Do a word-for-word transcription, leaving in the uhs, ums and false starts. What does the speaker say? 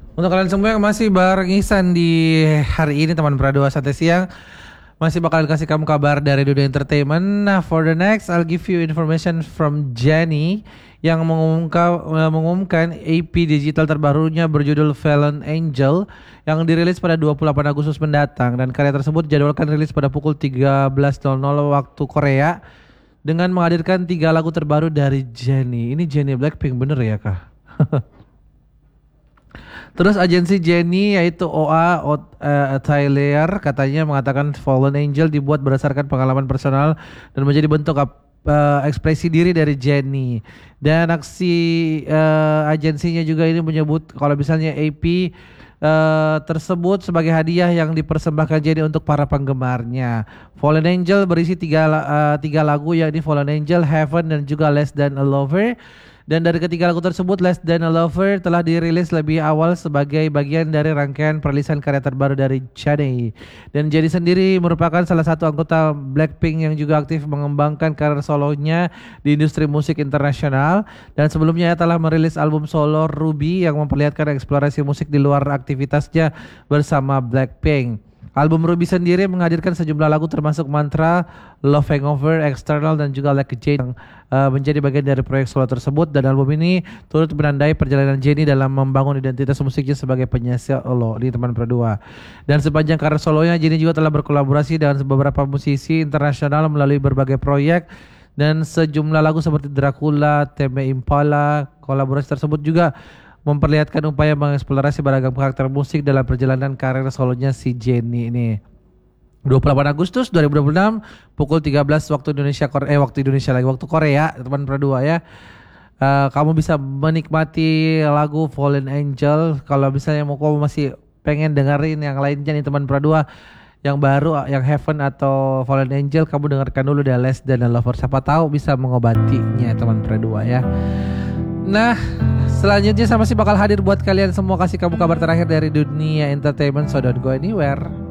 Untuk kalian semua yang masih bareng Ihsan di hari ini teman Pradua Santai Siang, masih bakal kasih kamu kabar dari dunia entertainment. Nah, for the next I'll give you information from Jennie yang mengumumkan, mengumumkan E P digital terbarunya berjudul Fallen Angel yang dirilis pada dua puluh delapan Agustus mendatang, dan karya tersebut dijadwalkan rilis pada pukul tiga belas waktu Korea dengan menghadirkan tiga lagu terbaru dari Jennie. Ini Jennie Blackpink bener ya kah? Terus agensi Jennie yaitu O A uh, Tyler katanya mengatakan Fallen Angel dibuat berdasarkan pengalaman personal dan menjadi bentuk uh, ekspresi diri dari Jennie. Dan aksi uh, agensinya juga ini menyebut kalau misalnya E P uh, tersebut sebagai hadiah yang dipersembahkan Jennie untuk para penggemarnya. Fallen Angel berisi tiga, uh, tiga lagu, yakni Fallen Angel, Heaven, dan juga Less Than a Lover. Dan dari ketiga lagu tersebut, Less Than a Lover telah dirilis lebih awal sebagai bagian dari rangkaian perilisan karya terbaru dari Jennie. Dan Jennie sendiri merupakan salah satu anggota Blackpink yang juga aktif mengembangkan karir solonya di industri musik internasional. Dan sebelumnya ia telah merilis album solo Ruby yang memperlihatkan eksplorasi musik di luar aktivitasnya bersama Blackpink. Album Ruby sendiri menghadirkan sejumlah lagu termasuk Mantra, Love Hangover, External, dan juga Like a Jane yang uh, menjadi bagian dari proyek solo tersebut. Dan album ini turut menandai perjalanan Jennie dalam membangun identitas musiknya sebagai penyanyi solo di teman berdua. Dan sepanjang karir solonya, Jennie juga telah berkolaborasi dengan beberapa musisi internasional melalui berbagai proyek. Dan sejumlah lagu seperti Dracula, Tame Impala, kolaborasi tersebut juga memperlihatkan upaya mengeksplorasi beragam karakter musik dalam perjalanan karir solonya si Jennie ini. dua puluh delapan Agustus dua ribu dua puluh enam pukul tiga belas waktu Indonesia eh waktu Indonesia lagi waktu Korea teman berdua ya. Uh, kamu bisa menikmati lagu Fallen Angel. Kalau misalnya mau kamu masih pengen dengerin yang lainnya nih teman berdua, yang baru, yang Heaven atau Fallen Angel, kamu dengarkan dulu deh Less Than a Lover. Siapa tahu bisa mengobatinya teman berdua ya. Nah, selanjutnya saya masih bakal hadir buat kalian semua, kasih kamu kabar terakhir dari dunia entertainment, so don't go anywhere.